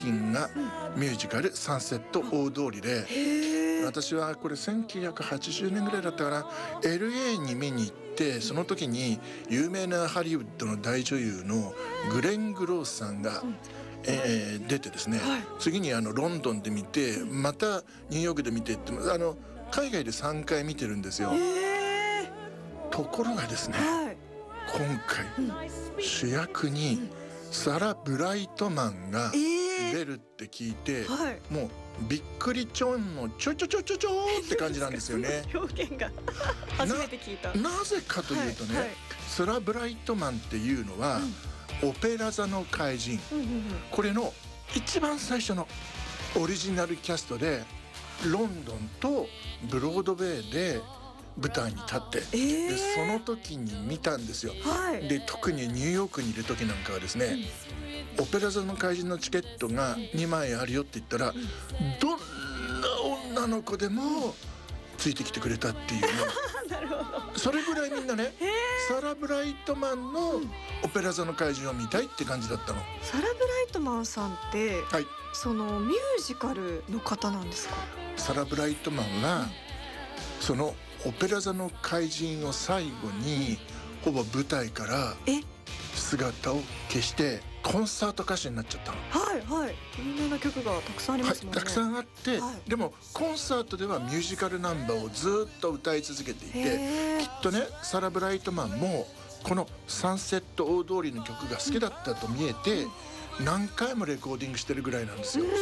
品がミュージカルサンセット大通りで、私はこれ1980年ぐらいだったかな、 LA に見に行って、その時に有名なハリウッドの大女優のグレン・グロースさんが、出てですね、次にロンドンで見て、またニューヨークで見てって海外で3回見てるんですよ。ところがですね、今回、主役にサラ・ブライトマンが出るって聞いて、もうびっくりちょんのちょちょちょちょちょって感じなんですよね。 表現が初めて聞いた。 なぜかというとね、サラ・ブライトマンっていうのは、オペラ座の怪人、これの一番最初のオリジナルキャストでロンドンとブロードウェイで舞台に立って、でその時に見たんですよ。で特にニューヨークにいる時なんかはですね、オペラ座の怪人のチケットが2枚あるよって言ったら、どんな女の子でもついてきてくれたっていうね。それぐらいみんなね、サラ・ブライトマンのオペラ座の怪人を見たいって感じだったの。 サラ・ブライトマンさんって、そのミュージカルの方なんですか？ サラ・ブライトマンはそのオペラ座の怪人を最後にほぼ舞台から姿を消してコンサート歌手になっちゃったの。有名な曲がたくさんありますもんね。 たくさんあって、でもコンサートではミュージカルナンバーをずっと歌い続けていて、きっとねサラ・ブライトマンもこのサンセット大通りの曲が好きだったと見えて、何回もレコーディングしてるぐらいなんですよ。で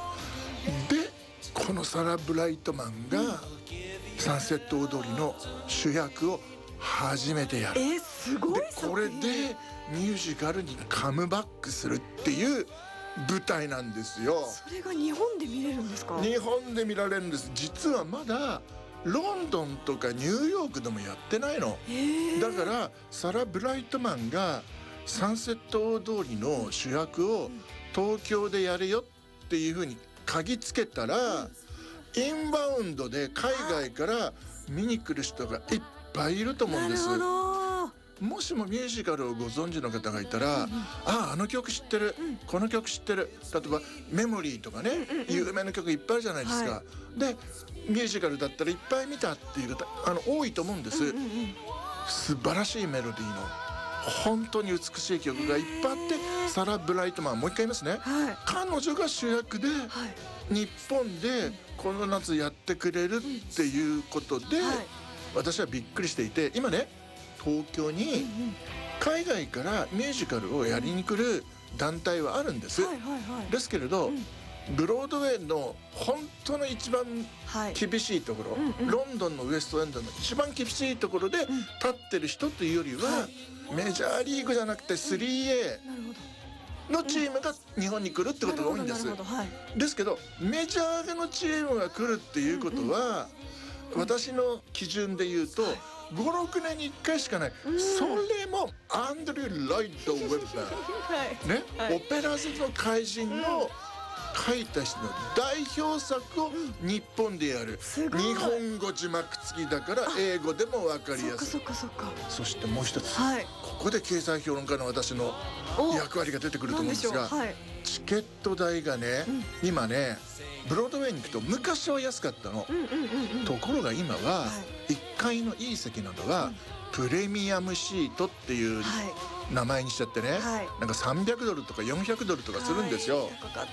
このサラ・ブライトマンがサンセット大通りの主役を初めてやる。 すごい。 でこれでミュージカルにカムバックするっていう舞台なんですよ。 それが日本で見れるんですか？ 日本で見られるんです。実はまだロンドンとかニューヨークでもやってないの。だからサラ・ブライトマンがサンセット大通りの主役を東京でやれよっていう風に鍵つけたら、インバウンドで海外から見に来る人がいっぱいいると思うんです。もしもミュージカルをご存知の方がいたら、あの曲知ってる、この曲知ってる、例えばメモリーとかね、有名な曲いっぱいあるじゃないですか。でミュージカルだったらいっぱい見たっていう方多いと思うんです。素晴らしいメロディーの本当に美しい曲がいっぱいあって、サラ・ブライトマン、もう一回言いますね、彼女が主役で日本でこの夏やってくれるっていうことで、私はびっくりしていて、今ね東京に海外からミュージカルをやりに来る団体はあるんです。ですけれど、ブロードウェイの本当の一番厳しいところ、ロンドンのウエストエンドの一番厳しいところで立ってる人というよりは、メジャーリーグじゃなくて 3A のチームが日本に来るってことが多いんです。ですけどメジャーのチームが来るっていうことは、私の基準で言うと5、6年に1回しかない。それもアンドリュー・ロイド・ウェブバー、オペラ座の怪人の書いた人の代表作を日本でやる。日本語字幕付きだから英語でも分かりやすい。そしてもう一つ、ここで経済評論家の私の役割が出てくると思うんですが、チケット代がね、今ねブロードウェイに行くと昔は安かったの。ところが今は1階のいい席などはプレミアムシートっていう名前にしちゃってね、なんか300ドルとか400ドルとかするんですよ。 高かった。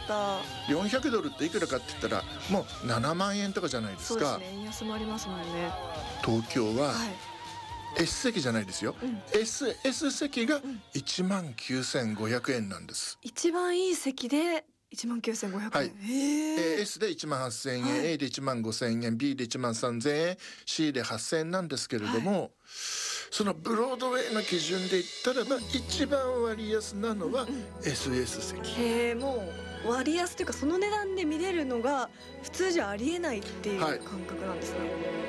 400ドルっていくらかって言ったらもう7万円とかじゃないですか。 そうですね、円安もありますもんね。 東京は S 席じゃないですよ、SS 席が19,500円なんです。 一番いい席で19,500円、 S で18,000円、A で15,000円、B で13,000円、C で8,000円なんですけれども、そのブロードウェイの基準で言ったらば、一番割安なのは SS 席。 もう割安というか、その値段で見れるのが普通じゃありえないっていう感覚なんですね。